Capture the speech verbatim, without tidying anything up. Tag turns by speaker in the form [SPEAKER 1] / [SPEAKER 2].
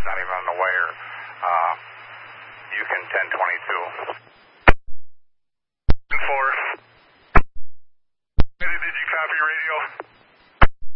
[SPEAKER 1] not even on the wire. Uh, Yukon ten twenty-two. four. Did you copy radio?